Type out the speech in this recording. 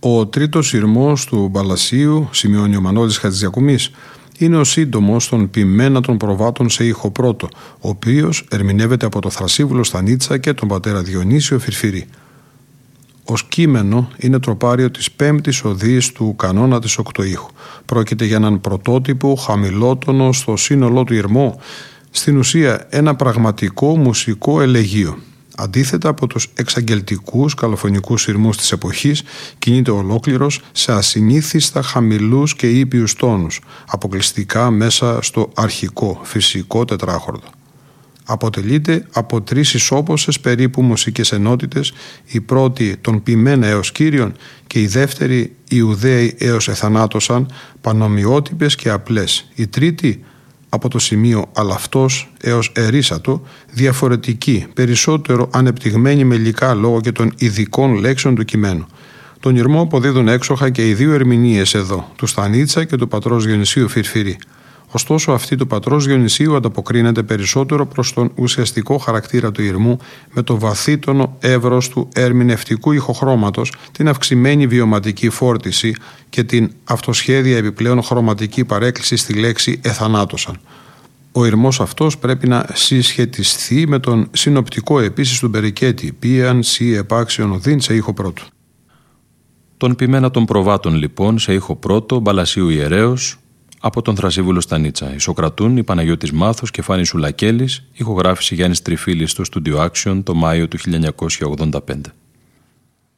Ο τρίτος ηρμός του Μπαλασίου, σημειώνει ο Μανώλης Χατζηδιακουμής, είναι ο σύντομος των ποιμένα των προβάτων σε ήχο πρώτο, ο οποίος ερμηνεύεται από το Θρασίβουλο Στανίτσα και τον πατέρα Διονύσιο Φυρφυρή. Ως κείμενο είναι τροπάριο της πέμπτης οδής του κανόνα της οκτωήχου. Πρόκειται για έναν πρωτότυπο χαμηλότονο στο σύνολό του ηρμό, στην ουσία ένα πραγματικό μουσικό ελεγείο. Αντίθετα από τους εξαγγελτικούς καλοφωνικούς ηρμούς της εποχής, κινείται ολόκληρος σε ασυνήθιστα χαμηλούς και ήπιους τόνους, αποκλειστικά μέσα στο αρχικό φυσικό τετράχορδο. Αποτελείται από 3 ισόποσες περίπου μουσικές ενότητες, η πρώτη των ποιμένα έως Κύριον και η δεύτερη Ιουδαίοι έως εθανάτωσαν, πανομοιότυπες και απλές. Η τρίτη από το σημείο αλαυτός έως ερίσατο, διαφορετική, περισσότερο ανεπτυγμένη με υλικά λόγω και των ειδικών λέξεων του κειμένου. Τον ηρμό αποδίδουν έξοχα και οι 2 ερμηνείες εδώ, του Στανίτσα και του πατρός Διονυσίου Φυρφυρή. Ωστόσο, αυτή του πατρός Διονυσίου ανταποκρίνεται περισσότερο προς τον ουσιαστικό χαρακτήρα του ηρμού, με το βαθύτονο εύρος του ερμηνευτικού ηχοχρώματος, την αυξημένη βιωματική φόρτιση και την αυτοσχέδια επιπλέον χρωματική παρέκκληση στη λέξη εθανάτωσαν. Ο ηρμός αυτός πρέπει να συσχετιστεί με τον συνοπτικό επίσης του Μπερικέτη, ποιαν σι επάξιον οδύν σε ήχο πρώτο. Τον ποιμένα των προβάτων λοιπόν σε ήχο πρώτο, Μπαλασίου Ιερέως, από τον Θρασίβουλο Στανίτσα. Ισοκρατούν η Παναγιώτης Μάθος και Φάνης Σουλακέλης, ηχογράφηση Γιάννης Τριφίλης στο Studio Action το Μάιο του 1985.